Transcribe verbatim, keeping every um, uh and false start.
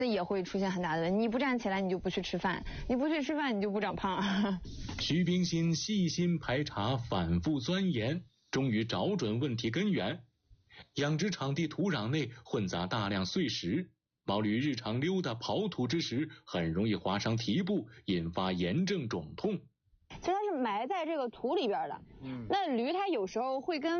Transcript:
那也会出现很大的问题。你不站起来，你就不去吃饭；你不去吃饭，你就不长胖。 徐冰心细心排查，反复钻研，终于找准问题根源。养殖场地土壤内混杂大量碎石，毛驴日常溜达刨土之时，很容易划伤蹄部，引发炎症肿痛。 其实它是埋在这个土里边的。嗯，那驴它有时候会跟